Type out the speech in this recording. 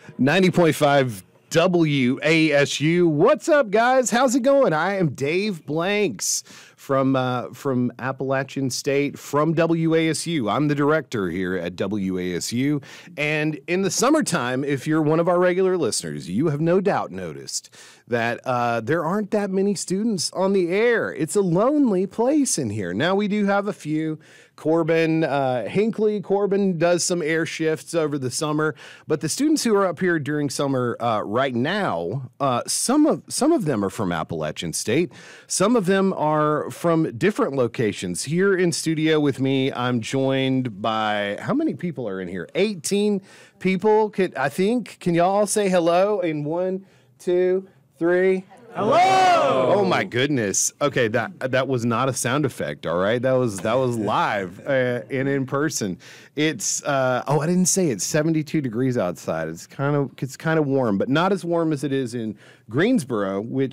90.5 WASU. What's up, guys? How's it going? I am Dave Blanks from Appalachian State, from WASU. I'm the director here at WASU. And in the summertime, if you're one of our regular listeners, you have no doubt noticed that there aren't that many students on the air. It's a lonely place in here. Now, we do have a few. Corbin does some air shifts over the summer, but the students who are up here during summer right now, some of them are from Appalachian State. Some of them are from different locations. Here in studio with me, I'm joined by, how many people are in here? 18 people, can y'all all say hello in 1, 2, 3? Hello! Oh my goodness. Okay, that was not a sound effect, all right? That was live and in person. It's I didn't say it's 72 degrees outside. It's kind of warm, but not as warm as it is in Greensboro, which